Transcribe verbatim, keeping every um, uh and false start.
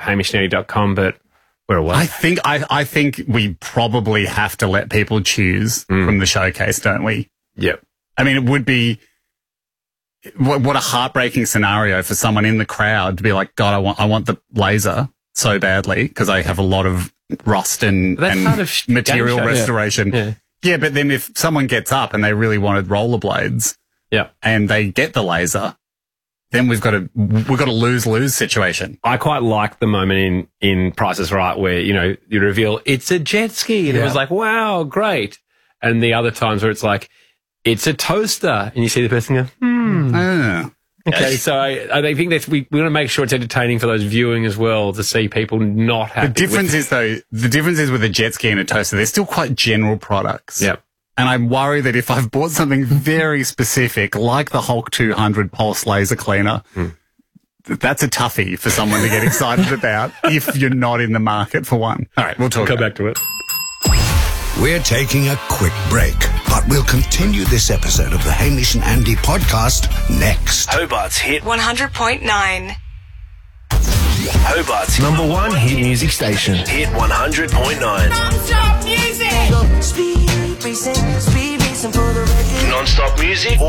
hamish and andy dot com, but we're away. I think I, I think we probably have to let people choose mm. from the showcase, don't we? Yep. I mean, it would be what, what a heartbreaking scenario for someone in the crowd to be like, God, I want I want the laser so badly because I have a lot of rust and, That's and part of material game show. restoration. Yeah. Yeah. yeah, but then if someone gets up and they really wanted rollerblades, yeah, and they get the laser, then we've got a we've got a lose lose situation. I quite like the moment in in Price is Right where you know you reveal it's a jet ski and yeah. it was like wow great, and the other times where it's like it's a toaster and you see the person go hmm. Oh. Okay, so I, I think that we we want to make sure it's entertaining for those viewing as well to see people not happy. The difference with is though the difference is with a jet ski and a toaster, they're still quite general products. Yep. And I'm worried that if I've bought something very specific, like the Hulk two hundred pulse laser cleaner, mm. that's a toughie for someone to get excited about if you're not in the market for one. All right, we'll talk Come about back to it. We're taking a quick break, but we'll continue this episode of the Hamish and Andy podcast next. Hobart's hit one hundred point nine. Hobart's number one hit music station. Hit one hundred point nine. Non-stop music. Non-stop music.